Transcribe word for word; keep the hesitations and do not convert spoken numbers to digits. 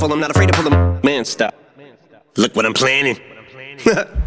full, I'm not afraid to pull them. Man, stop. Look what I'm planning.